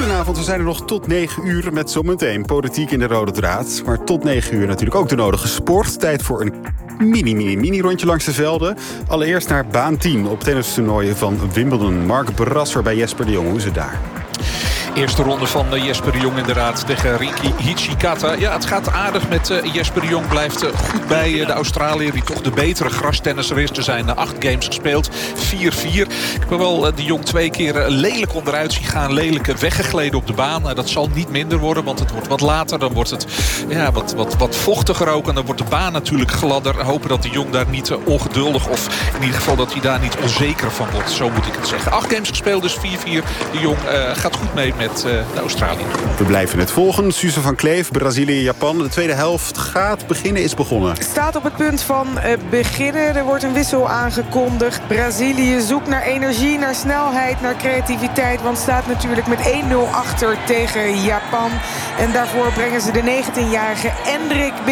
Goedenavond, we zijn er nog tot 9 uur met zometeen politiek in de rode draad. Maar tot 9 uur natuurlijk ook de nodige sport. Tijd voor een mini rondje langs de velden. Allereerst naar baan 10 op tennistoernooien van Wimbledon. Mark Brasser bij Jesper de Jong, hoe is het daar? Eerste ronde van Jesper de Jong inderdaad tegen Rinky Hijikata. Ja, het gaat aardig met Jesper de Jong. Blijft goed bij de Australiër die toch de betere grastennisser is. Er zijn 8 games gespeeld. 4-4. Ik heb wel de Jong 2 keer lelijk onderuit zien gaan. Lelijk weggegleden op de baan. Dat zal niet minder worden, want het wordt wat later. Dan wordt het wat vochtiger ook. En dan wordt de baan natuurlijk gladder. Hopen dat de Jong daar niet ongeduldig of in ieder geval dat hij daar niet onzeker van wordt. Zo moet ik het zeggen. 8 games gespeeld, dus 4-4. De Jong gaat goed mee met de Australiër. We blijven het volgen. Suze van Kleef, Brazilië, Japan. De tweede helft gaat beginnen, is begonnen. Staat op het punt van beginnen. Er wordt een wissel aangekondigd. Brazilië zoekt naar energie, naar snelheid, naar creativiteit. Want staat natuurlijk met 1-0 achter tegen Japan. En daarvoor brengen ze de 19-jarige Endrick